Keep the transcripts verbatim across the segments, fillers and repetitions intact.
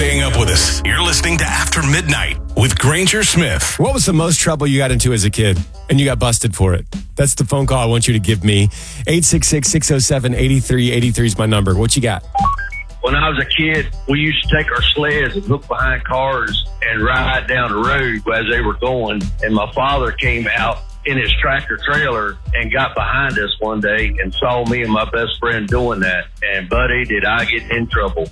staying up with us. You're listening to After Midnight with Granger Smith. What was the most trouble you got into as a kid and you got busted for it? That's the phone call I want you to give me. eight six six, six oh seven, eight three eight three is my number. What you got? When I was a kid, we used to take our sleds and look behind cars and ride down the road as they were going. And my father came out in his tractor trailer and got behind us one day and saw me and my best friend doing that. And buddy, did I get in trouble.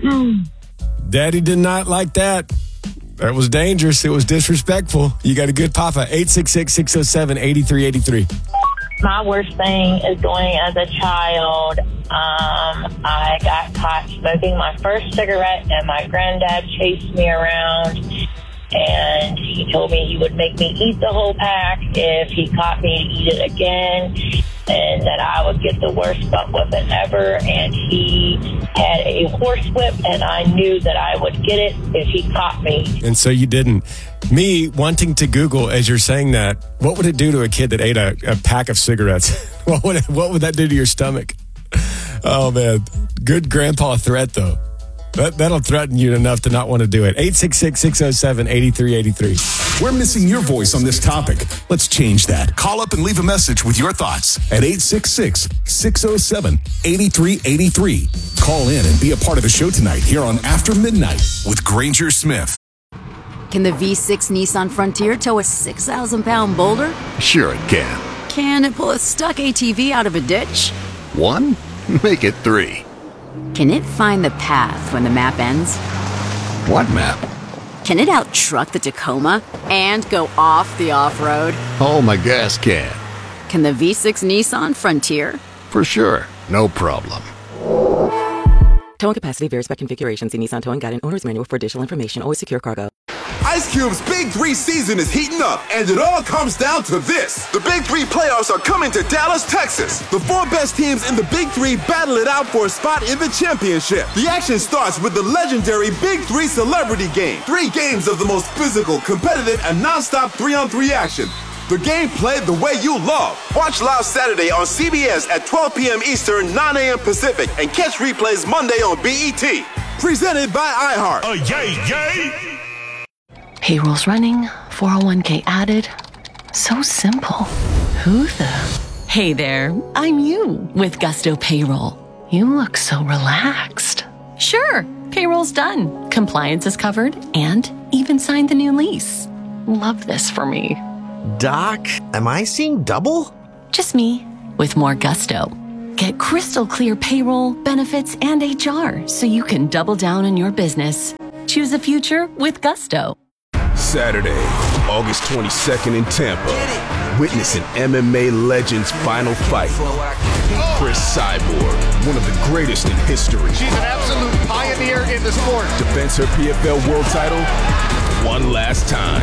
Daddy did not like that. That was dangerous. It was disrespectful. You got a good papa. eight six six, six oh seven, eight three eight three. My worst thing is going as a child. Um, I got caught smoking my first cigarette, and my granddad chased me around, and he told me he would make me eat the whole pack if he caught me to eat it again, and that I would get the worst butt whipping ever. And he had a horse whip, and I knew that I would get it if he caught me. And so you didn't. Me wanting to Google as you're saying that, what would it do to a kid that ate a, a pack of cigarettes? what would it, what would that do to your stomach? Oh, man. Good grandpa threat, though. That, that'll threaten you enough to not want to do it. eight six six, six oh seven, eight three eight three. We're missing your voice on this topic. Let's change that. Call up and leave a message with your thoughts at eight six six, six oh seven, eight three eight three. Call in and be a part of the show tonight here on After Midnight with Granger Smith. Can the V six Nissan Frontier tow a six thousand pound boulder? Sure it can. Can it pull a stuck A T V out of a ditch? One? Make it three. Can it find the path when the map ends? What map? Can it out-truck the Tacoma and go off the off-road? Oh, my gas can. Can the V six Nissan Frontier? For sure. No problem. Towing capacity varies by configuration. See Nissan Towing Guide and Owner's Manual for additional information. Always secure cargo. Ice Cube's Big Three season is heating up, and it all comes down to this. The Big Three playoffs are coming to Dallas, Texas. The four best teams in the Big Three battle it out for a spot in the championship. The action starts with the legendary Big Three Celebrity Game. Three games of the most physical, competitive, and non-stop three-on-three action. The game played the way you love. Watch live Saturday on C B S at twelve p.m. Eastern, nine a.m. Pacific, and catch replays Monday on B E T. Presented by iHeart. Oh, yay, yay! Payroll's running, four oh one k added. So simple. Who the? Hey there, I'm you with Gusto Payroll. You look so relaxed. Sure, payroll's done. Compliance is covered and even signed the new lease. Love this for me. Doc, am I seeing double? Just me with more Gusto. Get crystal clear payroll, benefits, and H R so you can double down on your business. Choose a future with Gusto. Saturday, August twenty-second in Tampa. Witness an M M A legend's final fight. Chris Cyborg, one of the greatest in history. She's an absolute pioneer in the sport. Defends her P F L world title one last time.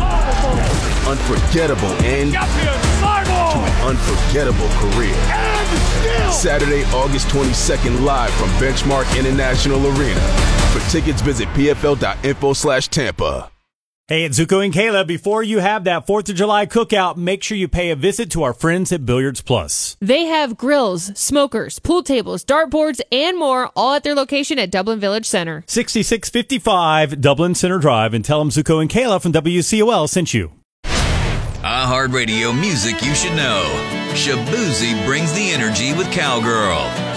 Unforgettable end to an unforgettable career. Saturday, August twenty-second, live from Benchmark International Arena. For tickets, visit pfl.info slash Tampa. Hey, it's Zuko and Kayla. Before you have that fourth of July cookout, make sure you pay a visit to our friends at Billiards Plus. They have grills, smokers, pool tables, dartboards, and more, all at their location at Dublin Village Center. sixty-six fifty-five Dublin Center Drive, and tell them Zuko and Kayla from W C O L sent you. iHeartRadio music you should know. Shabuzi brings the energy with Cowgirl.